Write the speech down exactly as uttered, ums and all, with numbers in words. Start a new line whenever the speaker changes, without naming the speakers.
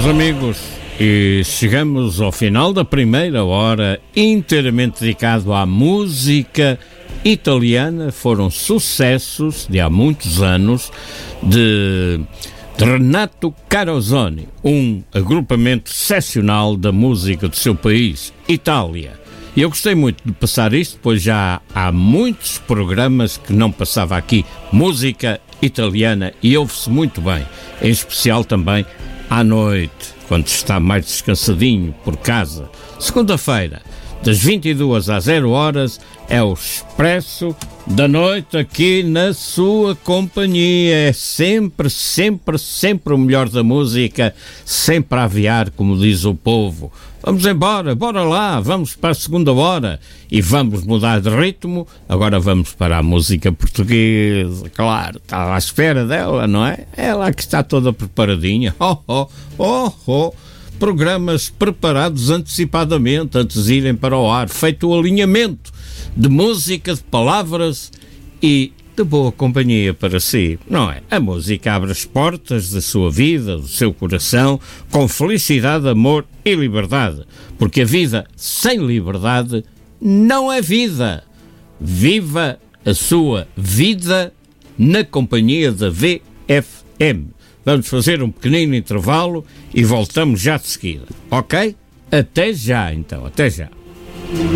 Meus amigos, e chegamos ao final da primeira hora inteiramente dedicado à música italiana. Foram sucessos de há muitos anos de, de Renato Carosone, um agrupamento excepcional da música do seu país, Itália. E eu gostei muito de passar isto, pois já há muitos programas que não passava aqui música italiana e ouve-se muito bem, em especial também à noite, quando está mais descansadinho por casa. Segunda-feira, das vinte e duas às zero horas, é o Expresso da Noite aqui na sua companhia. É sempre, sempre, sempre o melhor da música, sempre a aviar, como diz o povo. Vamos embora, bora lá, vamos para a segunda hora e vamos mudar de ritmo. Agora vamos para a música portuguesa, claro, está à espera dela, não é? Ela que está toda preparadinha. Oh, oh, oh, oh. Programas preparados antecipadamente, antes de irem para o ar, feito o alinhamento de música, de palavras e de boa companhia para si, não é? A música abre as portas da sua vida, do seu coração, com felicidade, amor e liberdade, porque a vida sem liberdade não é vida. Viva a sua vida na companhia da V F M. Vamos fazer um pequenino intervalo e voltamos já de seguida, ok? Até já, então, até já.